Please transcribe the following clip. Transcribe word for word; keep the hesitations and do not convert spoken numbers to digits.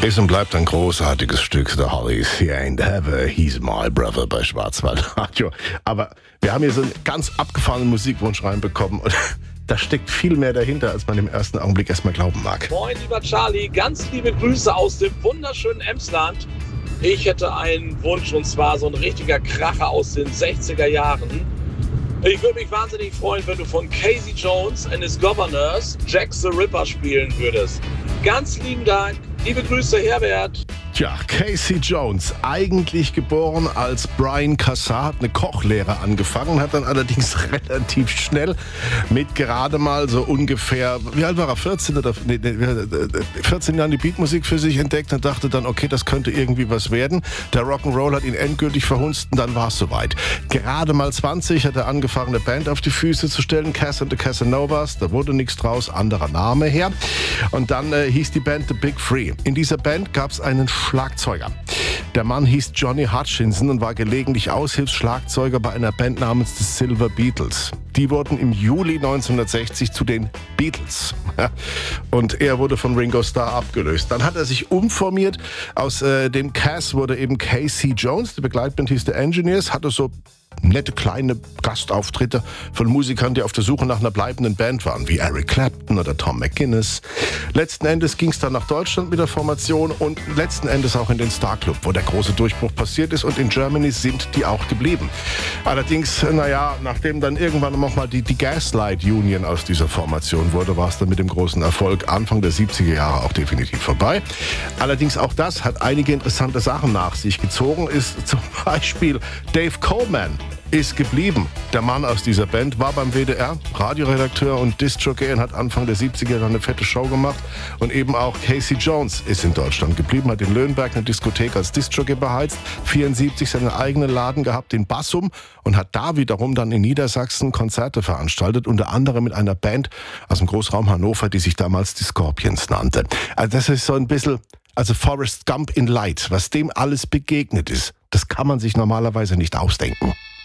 Ist und bleibt ein großartiges Stück, The Hollies. He ain't ever, he's my brother bei Schwarzwaldradio. Aber wir haben hier so einen ganz abgefahrenen Musikwunsch reinbekommen und da steckt viel mehr dahinter, als man im ersten Augenblick erstmal glauben mag. Moin, lieber Charlie, ganz liebe Grüße aus dem wunderschönen Emsland. Ich hätte einen Wunsch, und zwar so ein richtiger Kracher aus den sechziger Jahren. Ich würde mich wahnsinnig freuen, wenn du von Casey Jones and his Governors Jack the Ripper spielen würdest. Ganz lieben Dank. Liebe Grüße, Herbert. Tja, Casey Jones, eigentlich geboren als Brian Cassar, hat eine Kochlehre angefangen, hat dann allerdings relativ schnell mit gerade mal so ungefähr, wie alt war er, vierzehn oder nee, vierzehn Jahren die Beatmusik für sich entdeckt und dachte dann, okay, das könnte irgendwie was werden. Der Rock'n'Roll hat ihn endgültig verhunzt und dann war es soweit. Gerade mal zwanzig hat er angefangen, eine Band auf die Füße zu stellen, Cass and the Casanovas, da wurde nichts draus, anderer Name her. Und dann äh, hieß die Band The Big Three. In dieser Band gab es einen Schlagzeuger. Der Mann hieß Johnny Hutchinson und war gelegentlich Aushilfsschlagzeuger bei einer Band namens The Silver Beatles. Die wurden im Juli neunzehnhundertsechzig zu den Beatles. Und er wurde von Ringo Starr abgelöst. Dann hat er sich umformiert. Aus äh, dem Cass wurde eben Casey Jones. Die Begleitband hieß The Engineers. Hatte so nette kleine Gastauftritte von Musikern, die auf der Suche nach einer bleibenden Band waren, wie Eric Clapton oder Tom McGuinness. Letzten Endes ging es dann nach Deutschland mit der Formation und letzten Endes auch in den Star Club, wo der große Durchbruch passiert ist, und in Germany sind die auch geblieben. Allerdings, naja, nachdem dann irgendwann nochmal die, die Gaslight Union aus dieser Formation wurde, war es dann mit dem großen Erfolg Anfang der siebziger Jahre auch definitiv vorbei. Allerdings auch das hat einige interessante Sachen nach sich gezogen, ist zum Beispiel Dave Coleman ist geblieben. Der Mann aus dieser Band war beim W D R Radioredakteur und Disc-Jockey und hat Anfang der siebziger dann eine fette Show gemacht. Und eben auch Casey Jones ist in Deutschland geblieben, hat in Löhnberg eine Diskothek als Disc-Jockey beheizt, vierundsiebzig seinen eigenen Laden gehabt, den Bassum, und hat da wiederum dann in Niedersachsen Konzerte veranstaltet, unter anderem mit einer Band aus dem Großraum Hannover, die sich damals die Scorpions nannte. Also das ist so ein bisschen, also Forrest Gump in Light, was dem alles begegnet ist. Das kann man sich normalerweise nicht ausdenken.